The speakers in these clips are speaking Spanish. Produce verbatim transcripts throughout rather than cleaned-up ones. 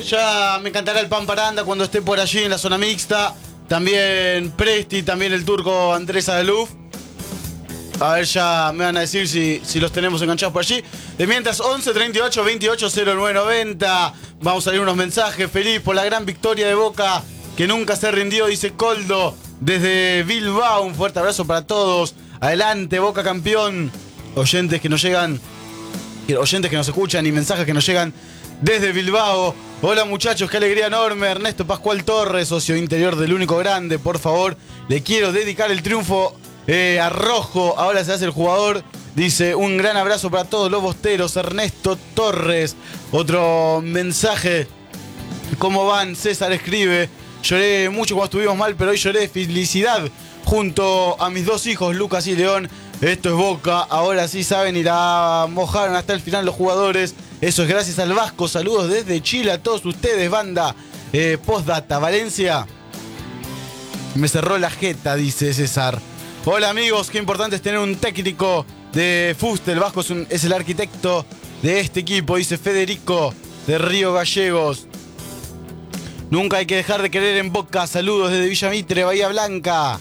ya me encantará el Pan Paranda cuando esté por allí en la zona mixta. También Presti, también el turco Andrés Adeluf. A ver, ya me van a decir si, si los tenemos enganchados por allí. De mientras, once treinta y ocho veintiocho cero nueve noventa. Vamos a leer unos mensajes. Feliz por la gran victoria de Boca, que nunca se rindió, dice Coldo, desde Bilbao. Un fuerte abrazo para todos. Adelante, Boca campeón. Oyentes que nos llegan, oyentes que nos escuchan y mensajes que nos llegan desde Bilbao. Hola muchachos, qué alegría enorme. Ernesto Pascual Torres, socio interior del Único Grande. Por favor, le quiero dedicar el triunfo eh, a Rojo. Ahora se hace el jugador. Dice, un gran abrazo para todos los bosteros. Ernesto Torres. Otro mensaje. ¿Cómo van? César escribe. Lloré mucho cuando estuvimos mal, pero hoy lloré de felicidad junto a mis dos hijos, Lucas y León. Esto es Boca. Ahora sí saben y la mojaron hasta el final los jugadores. Eso es gracias al Vasco. Saludos desde Chile a todos ustedes, banda. Eh, postdata, Valencia. Me cerró la jeta, dice César. Hola amigos, qué importante es tener un técnico de Fuste. El Vasco es, un, es el arquitecto de este equipo, dice Federico de Río Gallegos. Nunca hay que dejar de querer en Boca. Saludos desde Villa Mitre, Bahía Blanca.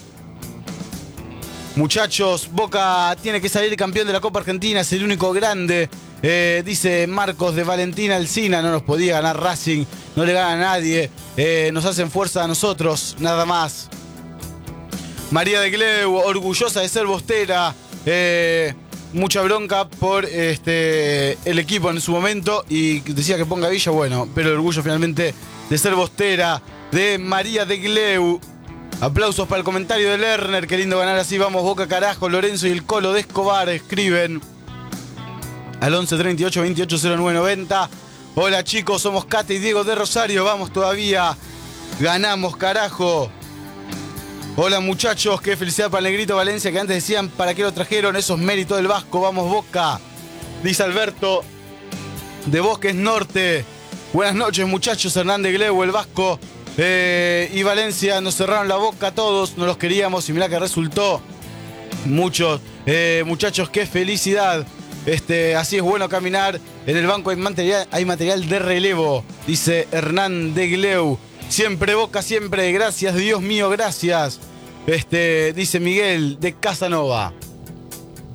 Muchachos, Boca tiene que salir campeón de la Copa Argentina, es el único grande. Eh, dice Marcos de Valentina Alsina, no nos podía ganar Racing, no le gana a nadie. Eh, nos hacen fuerza a nosotros, nada más. María de Gleu, orgullosa de ser bostera. Eh, mucha bronca por este, el equipo en su momento y decía que ponga Villa, bueno, pero el orgullo finalmente de ser bostera de María de Gleu. Aplausos para el comentario de Lerner, qué lindo ganar así, vamos Boca carajo. Lorenzo y el Colo de Escobar escriben al once treinta y ocho veintiocho cero nueve noventa. Hola chicos, somos Cate y Diego de Rosario, vamos todavía, ganamos carajo. Hola muchachos, qué felicidad para el Negrito Valencia, que antes decían para qué lo trajeron, esos méritos del Vasco, vamos Boca. Dice Alberto de Bosques Norte. Buenas noches muchachos, Hernández Gleu, el Vasco eh, y Valencia nos cerraron la boca a todos, no los queríamos y mirá que resultó. Muchos eh, muchachos, qué felicidad. Este, así es bueno caminar. En el banco hay material, hay material de relevo, dice Hernán de Gleu. Siempre Boca, siempre, gracias Dios mío, gracias. Este, dice Miguel de Casanova.